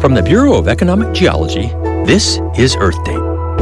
From the Bureau of Economic Geology, this is Earth Date.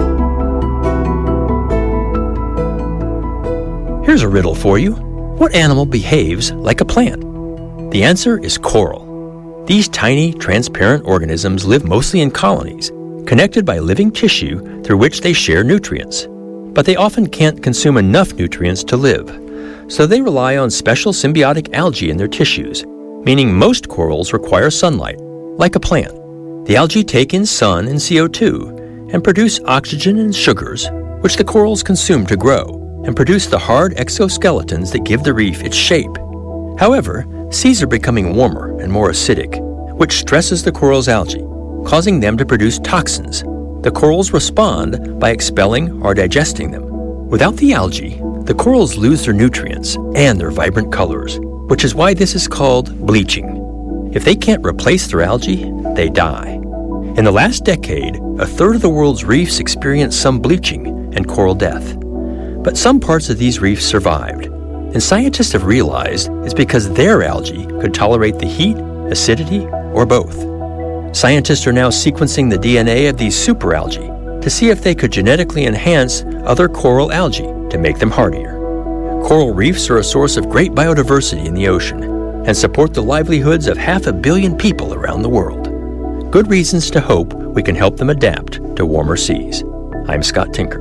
Here's a riddle for you. What animal behaves like a plant? The answer is coral. These tiny, transparent organisms live mostly in colonies, connected by living tissue through which they share nutrients. But they often can't consume enough nutrients to live, so they rely on special symbiotic algae in their tissues, meaning most corals require sunlight, like a plant. The algae take in sun and CO2 and produce oxygen and sugars, which the corals consume to grow, and produce the hard exoskeletons that give the reef its shape. However, seas are becoming warmer and more acidic, which stresses the corals' algae, causing them to produce toxins. The corals respond by expelling or digesting them. Without the algae, the corals lose their nutrients and their vibrant colors, which is why this is called bleaching. If they can't replace their algae, they die. In the last decade, a third of the world's reefs experienced some bleaching and coral death. But some parts of these reefs survived, and scientists have realized it's because their algae could tolerate the heat, acidity, or both. Scientists are now sequencing the DNA of these superalgae to see if they could genetically enhance other coral algae to make them hardier. Coral reefs are a source of great biodiversity in the ocean and support the livelihoods of 500 million people around the world. Good reasons to hope we can help them adapt to warmer seas. I'm Scott Tinker.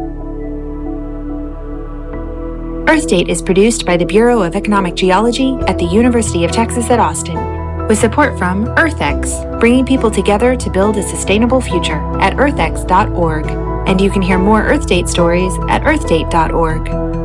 Earth Date is produced by the Bureau of Economic Geology at the University of Texas at Austin, with support from EarthX, bringing people together to build a sustainable future at earthx.org. And you can hear more Earth Date stories at earthdate.org.